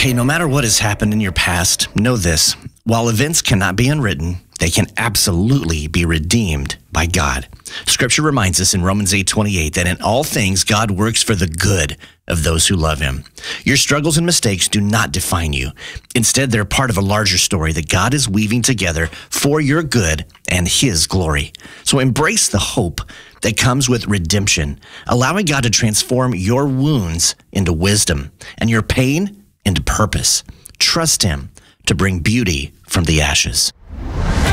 Hey, no matter what has happened in your past, know this. While events cannot be unwritten, they can absolutely be redeemed by God. Scripture reminds us in Romans 8:28 that in all things God works for the good of those who love him. Your struggles and mistakes do not define you. Instead, they're part of a larger story that God is weaving together for your good and his glory. So embrace the hope that comes with redemption, allowing God to transform your wounds into wisdom and your pain into purpose. Trust him to bring beauty from the ashes.